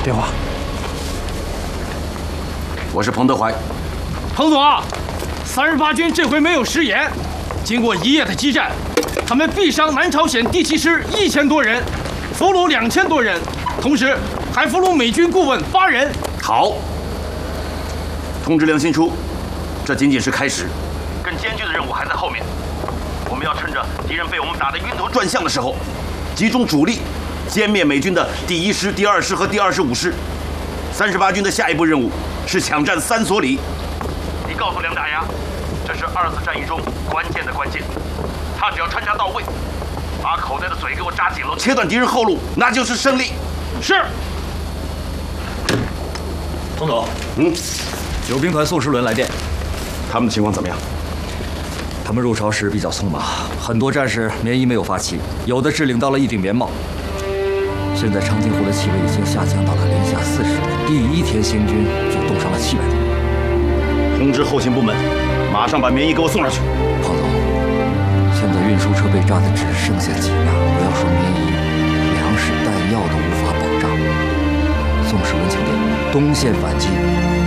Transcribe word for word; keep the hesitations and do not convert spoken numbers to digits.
电话。 我是彭德怀。 彭总啊，三十八军这回没有食言，经过一夜的激战，他们毙伤南朝鲜第七师一千多人，俘虏两千多人，同时还俘虏美军顾问八人。 好，通知梁兴初，这仅仅是开始，更艰巨的任务还在后面。我们要趁着敌人被我们打得晕头转向的时候，集中主力，歼灭美军的第一师、第二师和第二十五师。三十八军的下一步任务是抢占三所里。你告诉梁大牙，这是二次战役中关键的关键，他只要穿插到位，把口袋的嘴给我扎紧了，切断敌人后路，那就是胜利。 是。 彭总， 嗯， 九兵团宋时轮来电， 他们的情况怎么样？ 他们入朝时比较匆忙，很多战士棉衣没有发齐，有的只领到了一顶棉帽。现在长津湖的气温已经下降到了零下四十度，第一天行军就冻上了七百度。 通知后勤部门，马上把棉衣给我送上去。 彭总，现在运输车被炸的只剩下几辆，不要说棉衣，粮食弹药都无法保障。宋时轮请电，东线反击，